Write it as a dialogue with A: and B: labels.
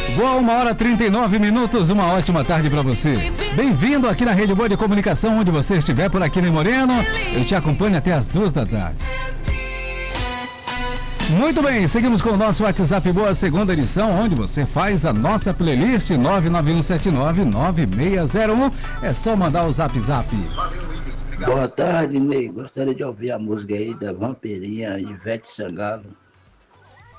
A: Boa, 1h39, uma ótima tarde para você. Bem-vindo aqui na Rede Boa de Comunicação, onde você estiver por aqui em Moreno. Eu te acompanho até as 2 da tarde. Muito bem, seguimos com o nosso WhatsApp Boa, segunda edição, onde você faz a nossa playlist 991799601. É só mandar o zap.
B: Boa tarde, Ney. Gostaria de ouvir a música aí da Vampirinha Ivete Sangalo.